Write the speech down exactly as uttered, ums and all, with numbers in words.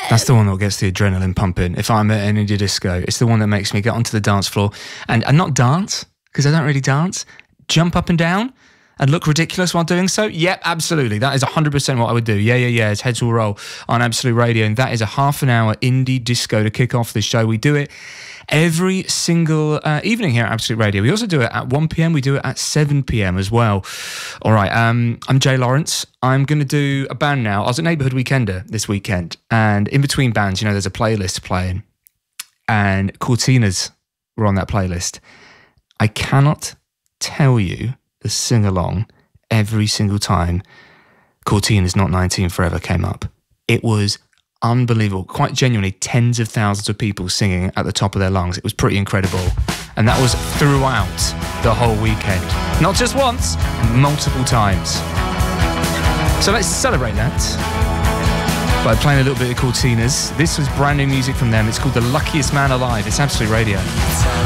That's the one that gets the adrenaline pumping. If I'm at an indie disco, it's the one that makes me get onto the dance floor and, and not dance, because I don't really dance, jump up and down and look ridiculous while doing so. Yep, absolutely. That is one hundred percent what I would do. Yeah, yeah, yeah. It's Heads Will Roll on Absolute Radio. And that is a half an hour indie disco to kick off the show. We do it every single uh, evening here at Absolute Radio. We also do it at one p.m. We do it at seven p.m. as well. All right, um, I'm Jay Lawrence. I'm going to do a band now. I was at Neighbourhood Weekender this weekend, and in between bands, you know, there's a playlist playing, and Cortinas were on that playlist. I cannot tell you the sing-along every single time Cortinas Not nineteen Forever came up. It was unbelievable. Quite genuinely, tens of thousands of people singing at the top of their lungs. It was pretty incredible. And that was throughout the whole weekend. Not just once, multiple times. So let's celebrate that by playing a little bit of Cortinas. This was brand new music from them. It's called The Luckiest Man Alive. It's Absolute Radio.